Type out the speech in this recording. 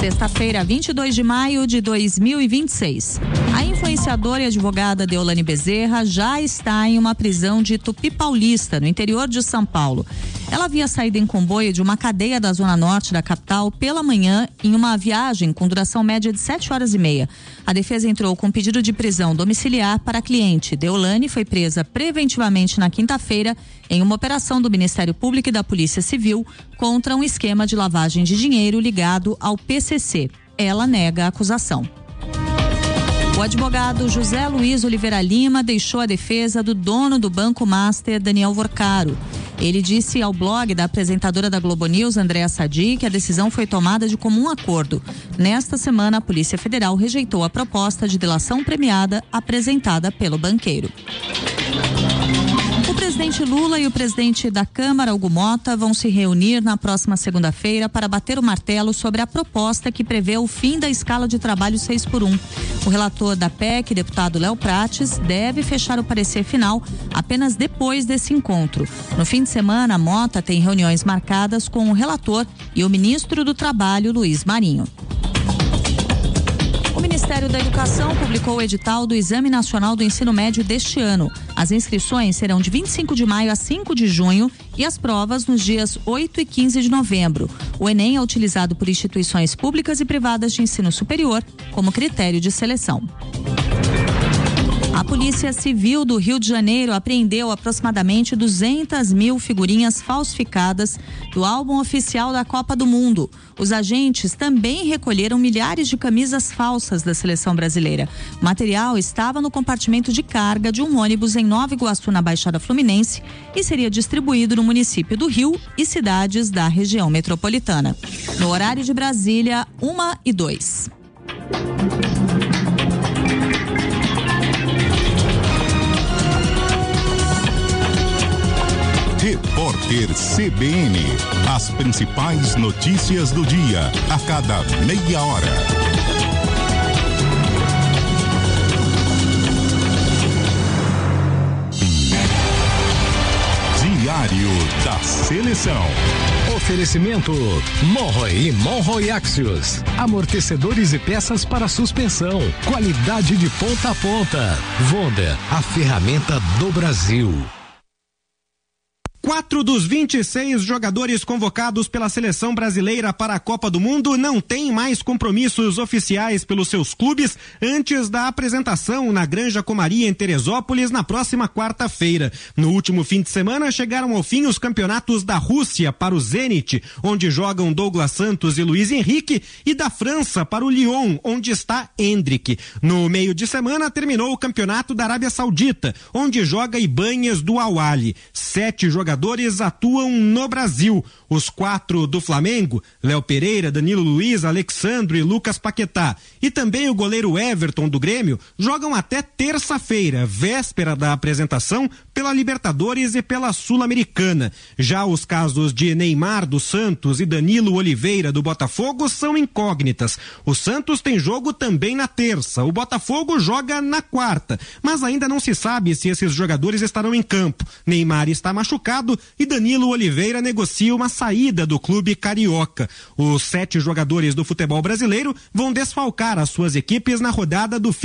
Sexta-feira, 22 de maio de 2026. A influenciadora e advogada Deolane Bezerra já está em uma prisão de Tupi Paulista, no interior de São Paulo. Ela havia saído em comboio de uma cadeia da zona norte da capital pela manhã em uma viagem com duração média de 7h30. A defesa entrou com pedido de prisão domiciliar para a cliente. Deolane foi presa preventivamente na quinta-feira em uma operação do Ministério Público e da Polícia Civil contra um esquema de lavagem de dinheiro ligado ao PCC. Ela nega a acusação. O advogado José Luiz Oliveira Lima deixou a defesa do dono do Banco Master, Daniel Vorcaro. Ele disse ao blog da apresentadora da Globo News, Andréa Sadi, que a decisão foi tomada de comum acordo. Nesta semana, a Polícia Federal rejeitou a proposta de delação premiada apresentada pelo banqueiro. O presidente Lula e o presidente da Câmara, Hugo Motta, vão se reunir na próxima segunda-feira para bater o martelo sobre a proposta que prevê o fim da escala de trabalho 6x1. O relator da PEC, deputado Léo Prates, deve fechar o parecer final apenas depois desse encontro. No fim de semana, Motta tem reuniões marcadas com o relator e o ministro do Trabalho, Luiz Marinho. O Ministério da Educação publicou o edital do Exame Nacional do Ensino Médio deste ano. As inscrições serão de 25 de maio a 5 de junho e as provas nos dias 8 e 15 de novembro. O Enem é utilizado por instituições públicas e privadas de ensino superior como critério de seleção. A Polícia Civil do Rio de Janeiro apreendeu aproximadamente 200 mil figurinhas falsificadas do álbum oficial da Copa do Mundo. Os agentes também recolheram milhares de camisas falsas da seleção brasileira. O material estava no compartimento de carga de um ônibus em Nova Iguaçu, na Baixada Fluminense, e seria distribuído no município do Rio e cidades da região metropolitana. No horário de Brasília, 1h02. Repórter CBN. As principais notícias do dia, a cada meia hora. Diário da Seleção. Oferecimento Monroe e Monroe Axios. Amortecedores e peças para suspensão. Qualidade de ponta a ponta. Vonda, a ferramenta do Brasil. 4 dos 26 jogadores convocados pela seleção brasileira para a Copa do Mundo não têm mais compromissos oficiais pelos seus clubes antes da apresentação na Granja Comaria, em Teresópolis, na próxima quarta-feira. No último fim de semana chegaram ao fim os campeonatos da Rússia para o Zenit, onde jogam Douglas Santos e Luiz Henrique, e da França para o Lyon, onde está Endrick. No meio de semana terminou o campeonato da Arábia Saudita, onde joga Ibanez do Al-Ahly. 7 jogadores atuam no Brasil. Os 4 do Flamengo, Léo Pereira, Danilo Luiz, Alexandro e Lucas Paquetá, e também o goleiro Everton do Grêmio, jogam até terça-feira, véspera da apresentação, pela Libertadores e pela Sul-Americana. Já os casos de Neymar do Santos e Danilo Oliveira do Botafogo são incógnitas. O Santos tem jogo também na terça, o Botafogo joga na quarta, mas ainda não se sabe se esses jogadores estarão em campo. Neymar está machucado e Danilo Oliveira negocia uma saída do clube carioca. Os 7 jogadores do futebol brasileiro vão desfalcar as suas equipes na rodada do